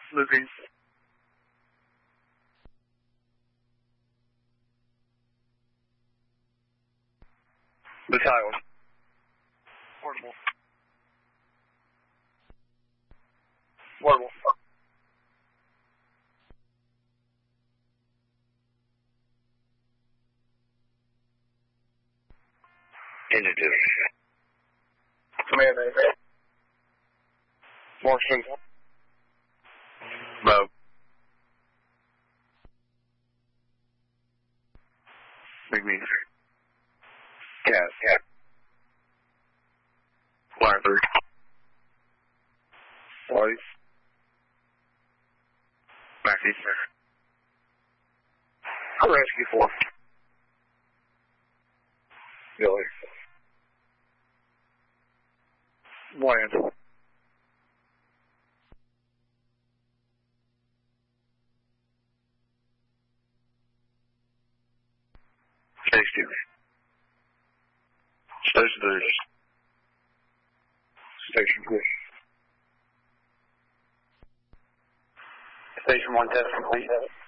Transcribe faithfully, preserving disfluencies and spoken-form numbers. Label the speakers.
Speaker 1: Moving. Battalion. Portable. Portable. Indicative. Command A. Marksman. Bow. Big meat. Cat. Cat. Flyer three. White. Maxie. Rescue four. Billy. Land. Safety. Station three. Station three. Station one test complete.